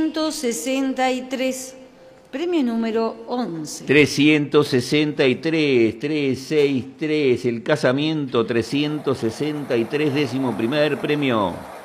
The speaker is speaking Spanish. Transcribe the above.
363, premio número 11. 363, 363, el casamiento 363, 11º premio.